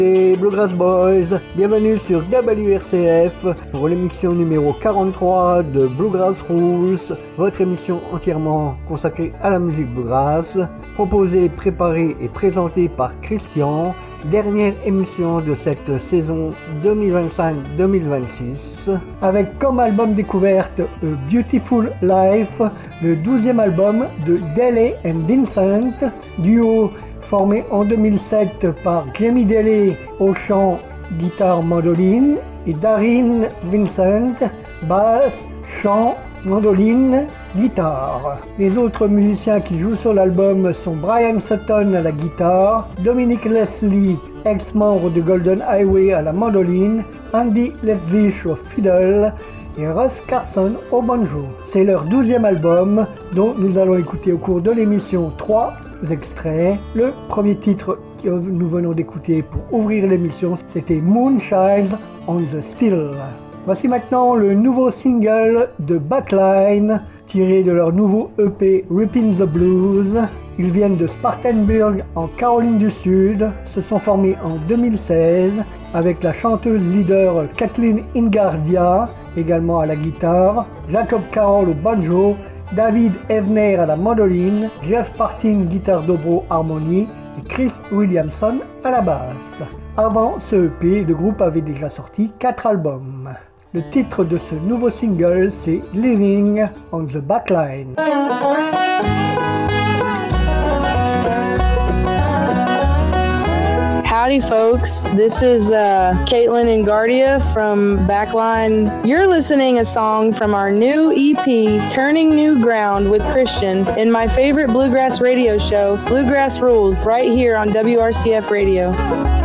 Les Bluegrass Boys, bienvenue sur WRCF pour l'émission numéro 43 de Bluegrass Rules, votre émission entièrement consacrée à la musique bluegrass, proposée, préparée et présentée par Christian, dernière émission de cette saison 2025-2026, avec comme album découverte A Beautiful Life, le 12e album de Dailey & Vincent, duo formé en 2007 par Jamie Dailey au chant, guitare, mandoline et Darren Vincent, basse, chant, mandoline, guitare. Les autres musiciens qui jouent sur l'album sont Brian Sutton à la guitare, Dominic Leslie, ex-membre de Golden Highway à la mandoline, Andy Ledvish au fiddle et Russ Carson au banjo. C'est leur 12e album dont nous allons écouter au cours de l'émission 3 extraits. Le premier titre que nous venons d'écouter pour ouvrir l'émission, c'était Moonshine on the Still. Voici maintenant le nouveau single de Backline, tiré de leur nouveau EP Rippin' the Blues. Ils viennent de Spartanburg en Caroline du Sud, se sont formés en 2016 avec la chanteuse leader Kathleen Ingardia, également à la guitare, Jacob Carroll au banjo, David Evner à la mandoline, Jeff Partin guitare dobro harmonie et Chris Williamson à la basse. Avant ce EP, le groupe avait déjà sorti 4 albums. Le titre de ce nouveau single, c'est Living on the Backline. Howdy folks, this is Caitlin Ingardia from Backline. You're listening a song from our new EP, Turning New Ground with Christian, in my favorite bluegrass radio show, Bluegrass Rules, right here on WRCF Radio.